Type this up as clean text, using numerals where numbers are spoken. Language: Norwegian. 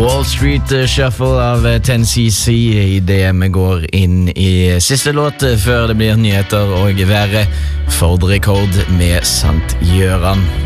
Wall Street Shuffle av 10cc I det vi går inn I siste låt før det blir nyheter og været. Ford Rekord med Sant Gjøran.